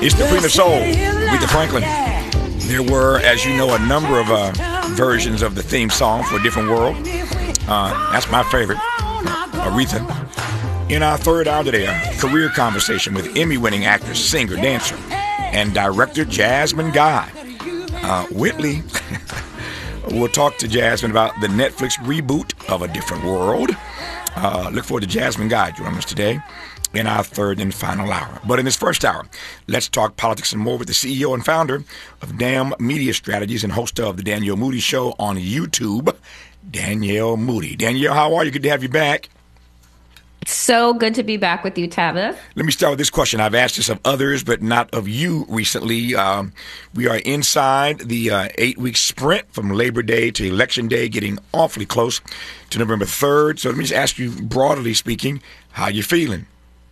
It's the Queen of Soul, Aretha Franklin. There were, as you know, a number of versions of the theme song for a different world. That's my favorite, Aretha. In our third hour today, a career conversation with Emmy-winning actress, singer, dancer, and director Jasmine Guy. Whitley will talk to Jasmine about the Netflix reboot of A Different World. Look forward to Jasmine Guy joining us today in our third and final hour. But in this first hour, let's talk politics and more with the CEO and founder of DAM Media Strategies and host of the Danielle Moody Show on YouTube, Danielle Moody. Danielle, how are you? Good to have you back. So good to be back with you, Tabitha. Let me start with this question. I've asked this of others, but not of you recently. We are inside the 8-week sprint from Labor Day to Election Day, getting awfully close to November 3rd. So let me just ask you, broadly speaking, how you feeling?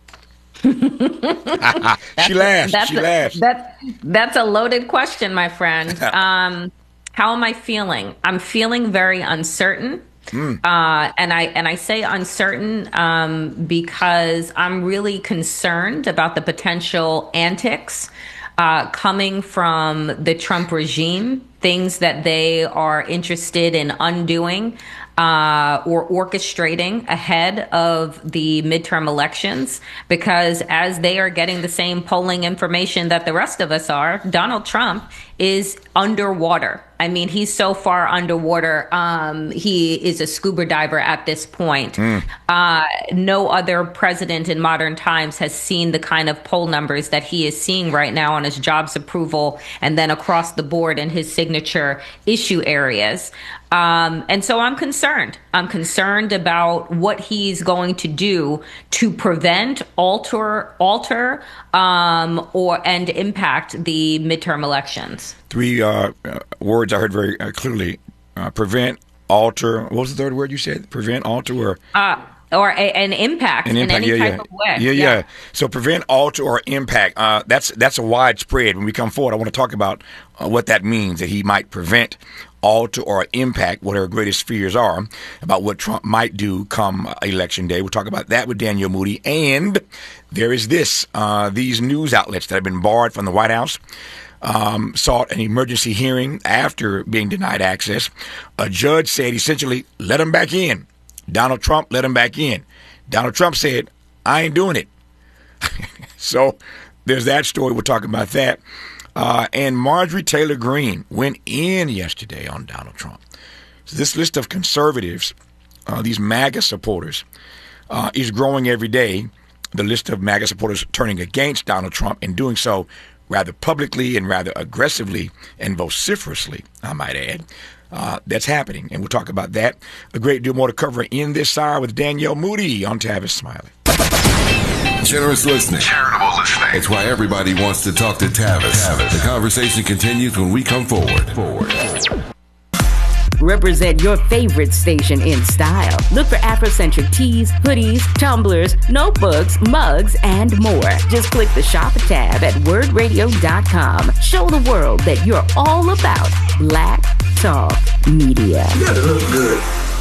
She laughed. That's a loaded question, my friend. How am I feeling? I'm feeling very uncertain. And I say uncertain because I'm really concerned about the potential antics coming from the Trump regime, things that they are interested in undoing or orchestrating ahead of the midterm elections, because as they are getting the same polling information that the rest of us are, Donald Trump is underwater. I mean, he's so far underwater. He is a scuba diver at this point. No other president in modern times has seen the kind of poll numbers that he is seeing right now on his jobs approval and then across the board in his signature issue areas. And so I'm concerned. I'm concerned about what he's going to do to prevent, alter, and impact the midterm elections. Three words I heard very clearly: prevent, alter. What was the third word you said? Prevent, alter, or an impact in any type of way. Yeah. So prevent, alter, or impact. That's a widespread. When we come forward, I want to talk about what that means. That he might prevent, alter, or impact what our greatest fears are about what Trump might do come Election Day. We'll talk about that with Danielle Moody. And there is this: these news outlets that have been barred from the White House sought an emergency hearing after being denied access. A judge said essentially, let him back in. Donald Trump let him back in. Donald Trump said, I ain't doing it. So there's that story. We're talking about that. And Marjorie Taylor Greene went in yesterday on Donald Trump. So this list of conservatives, these MAGA supporters, is growing every day. The list of MAGA supporters turning against Donald Trump and doing so rather publicly and rather aggressively and vociferously, I might add. That's happening, and we'll talk about that. A great deal more to cover in this hour with Danielle Moody on Tavis Smiley. Generous listening. Charitable listening. It's why everybody wants to talk to Tavis. The conversation continues when we come forward. Represent your favorite station in style. Look for Afrocentric tees, hoodies, tumblers, notebooks, mugs, and more. Just click the shop tab at wordradio.com. Show the world that you're all about Black Talk Media. You gotta look good.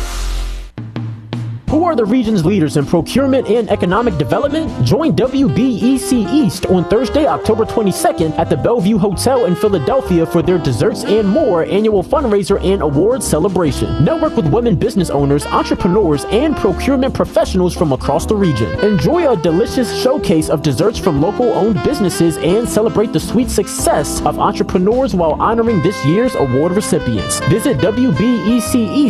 Who are the region's leaders in procurement and economic development? Join WBEC East on Thursday, October 22nd at the Bellevue Hotel in Philadelphia for their Desserts and More annual fundraiser and awards celebration. Network with women business owners, entrepreneurs, and procurement professionals from across the region. Enjoy a delicious showcase of desserts from local-owned businesses and celebrate the sweet success of entrepreneurs while honoring this year's award recipients. Visit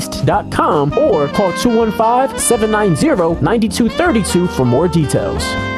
WBECEast.com or call 215-790-9232 for more details.